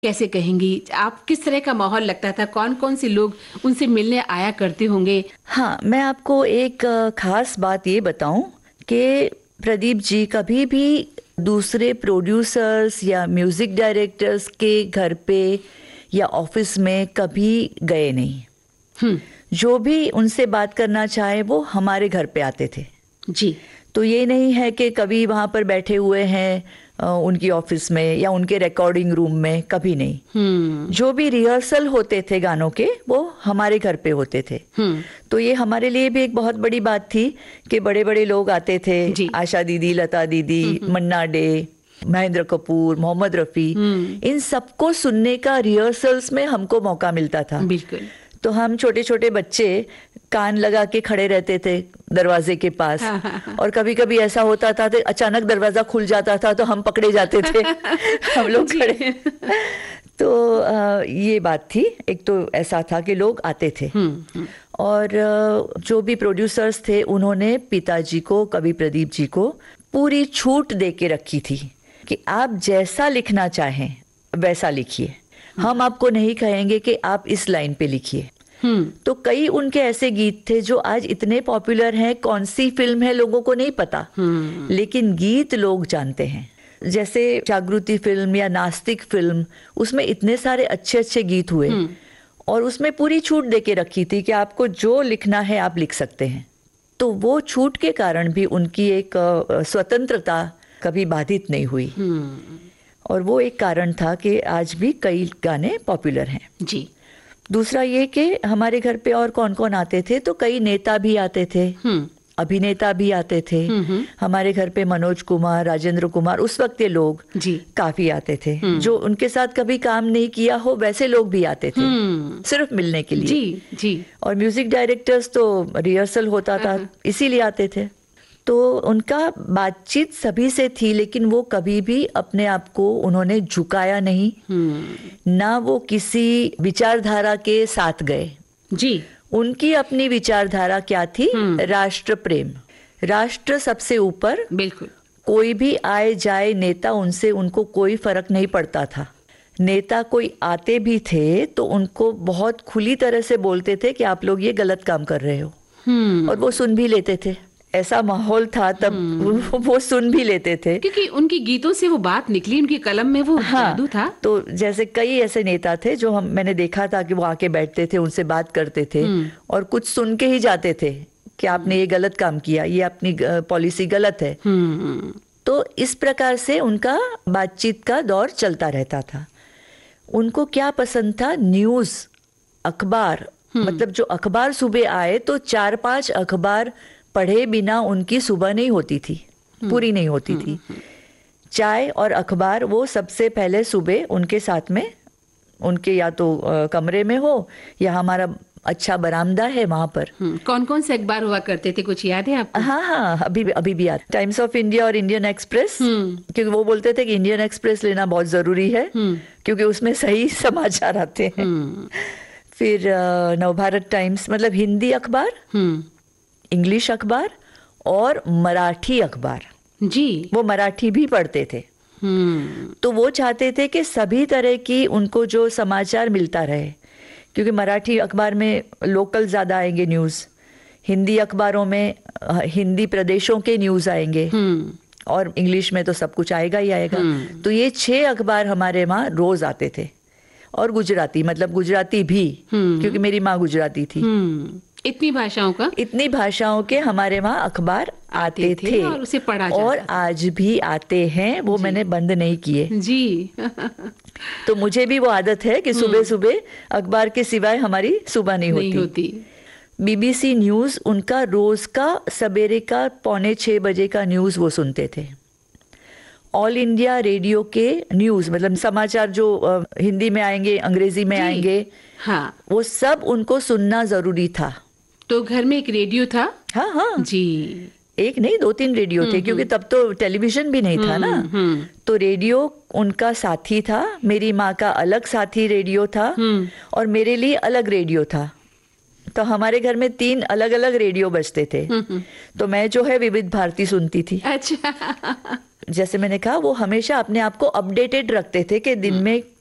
कैसे कहेंगी? आप किस तरह का माहौल लगता था? कौन-कौन से लोग उनसे मिलने आया करते होंगे? हाँ, मैं आपको एक खास बात ये बताऊं कि प्रदीप जी कभी भी दूसरे प्रोड्यूसर्स या म्यूजिक डायरेक्टर्स के घर पे या ऑफिस में कभी गए नहीं। हुँ, जो भी उनसे बात करना चाहे वो हमारे घर पे आते थे। जी। तो ये नहीं है कि कभी वहाँ पर बैठे हुए हैं उनकी ऑफिस में या उनके रिकॉर्डिंग रूम में, कभी नहीं। हुँ, जो भी रिहर्सल होते थे गानों के वो हमारे घर पे होते थे। हुँ, तो ये हमारे लिए भी एक बहुत बड़ी बात थी कि बड़े बड़े लोग आते थे, जी। आशा दीदी, लता दीदी, मन्ना डे, महेंद्र कपूर, मोहम्मद रफ़ी, हुँ, इन सबको सुनने का रिहर्सल्स में हमको मौका मिलता था। बिल्कुल। तो हम छोटे छोटे बच्चे कान लगा के खड़े रहते थे दरवाजे के पास। हाँ, हाँ, हाँ। और कभी कभी ऐसा होता था कि अचानक दरवाजा खुल जाता था तो हम पकड़े जाते थे हम लोग जी। खड़े। तो ये बात थी। एक तो ऐसा था कि लोग आते थे। हुँ, हुँ, और जो भी प्रोड्यूसर्स थे उन्होंने पिताजी को, कवि प्रदीप जी को पूरी छूट दे के रखी थी कि आप जैसा लिखना चाहें वैसा लिखिए। हम आपको नहीं कहेंगे कि आप इस लाइन पे लिखिए। हुँ, तो कई उनके ऐसे गीत थे जो आज इतने पॉपुलर हैं, कौन सी फिल्म है लोगों को नहीं पता, हुँ, लेकिन गीत लोग जानते हैं। जैसे जागृति फिल्म या नास्तिक फिल्म, उसमें इतने सारे अच्छे अच्छे गीत हुए हुँ, और उसमें पूरी छूट दे के रखी थी कि आपको जो लिखना है आप लिख सकते हैं। तो वो छूट के कारण भी उनकी एक स्वतंत्रता कभी बाधित नहीं हुई। हुँ, और वो एक कारण था कि आज भी कई गाने पॉपुलर हैं। जी। दूसरा ये कि हमारे घर पे और कौन कौन आते थे, तो कई नेता भी आते थे, हुँ, अभिनेता भी आते थे। हुँ, हुँ, हमारे घर पे मनोज कुमार, राजेंद्र कुमार, उस वक्त के लोग जी। काफी आते थे। जो उनके साथ कभी काम नहीं किया हो वैसे लोग भी आते थे, हुँ, सिर्फ मिलने के लिए। जी, जी। और म्यूजिक डायरेक्टर्स तो रिहर्सल होता था इसीलिए आते थे। तो उनका बातचीत सभी से थी, लेकिन वो कभी भी अपने आप को उन्होंने झुकाया नहीं, हुँ, ना वो किसी विचारधारा के साथ गए। जी। उनकी अपनी विचारधारा क्या थी? राष्ट्र प्रेम, राष्ट्र सबसे ऊपर। बिल्कुल। कोई भी आए जाए नेता, उनसे उनको कोई फर्क नहीं पड़ता था। नेता कोई आते भी थे तो उनको बहुत खुली तरह से बोलते थे कि आप लोग ये गलत काम कर रहे हो, हुँ, और वो सुन भी लेते थे। ऐसा माहौल था तब, वो सुन भी लेते थे। क्योंकि उनके गीतों से वो बात निकली, उनकी कलम में वो जादू था। तो जैसे कई ऐसे नेता थे जो मैंने देखा था कि वो आके बैठते थे, उनसे बात करते थे और कुछ सुन के ही जाते थे कि आपने ये गलत काम किया, ये अपनी पॉलिसी गलत है। हुँ, तो इस प्रकार से उनका बातचीत का दौर चलता रहता था। उनको क्या पसंद था? न्यूज़, अखबार। मतलब जो अखबार सुबह आए तो 4-5 अखबार पढ़े बिना उनकी सुबह नहीं होती थी, पूरी नहीं होती थी। चाय और अखबार वो सबसे पहले सुबह उनके साथ में, उनके या तो कमरे में हो या हमारा अच्छा बरामदा है वहां पर। कौन-कौन से अखबार हुआ करते थे, कुछ याद है आपको? हाँ हाँ, अभी भी आता टाइम्स ऑफ इंडिया और इंडियन एक्सप्रेस, क्योंकि वो बोलते थे कि इंडियन एक्सप्रेस लेना बहुत जरूरी है क्योंकि उसमें सही समाचार आते हैं। फिर नवभारत टाइम्स, मतलब हिंदी अखबार, इंग्लिश अखबार और मराठी अखबार। जी। वो मराठी भी पढ़ते थे। तो वो चाहते थे कि सभी तरह की उनको जो समाचार मिलता रहे, क्योंकि मराठी अखबार में लोकल ज़्यादा आएंगे न्यूज़, हिंदी अखबारों में हिंदी प्रदेशों के न्यूज़ आएंगे, और इंग्लिश में तो सब कुछ आएगा ही आएगा। तो ये 6 अखबार हमारे वहाँ रोज़ आते थे। और गुजराती, मतलब गुजराती भी, क्योंकि मेरी माँ गुजराती थी। इतनी भाषाओं का? इतनी भाषाओं के हमारे वहाँ अखबार आते थे और उसे पढ़ा जाता और था। आज भी आते हैं, वो मैंने बंद नहीं किए। जी। तो मुझे भी वो आदत है कि सुबह सुबह अखबार के सिवाय हमारी सुबह नहीं होती। बीबीसी न्यूज़, उनका रोज का सवेरे का 5:45 बजे का न्यूज़ वो सुनते थे। ऑल इंडिया रेडियो के न्यूज़, मतलब समाचार जो हिंदी में आएंगे, अंग्रेजी में आएंगे, हाँ, वो सब उनको सुनना जरूरी था। तो घर में एक रेडियो था? हाँ हाँ जी। एक नहीं 2-3 रेडियो थे, क्योंकि तब तो टेलीविजन भी नहीं था ना। तो रेडियो उनका साथी था। मेरी माँ का अलग साथी रेडियो था और मेरे लिए अलग रेडियो था। तो हमारे घर में 3 अलग अलग रेडियो बजते थे। तो मैं जो है विविध भारती सुनती थी। अच्छा। जैसे मैंने कहा, वो हमेशा अपने आप को अपडेटेड रखते थे कि दिन में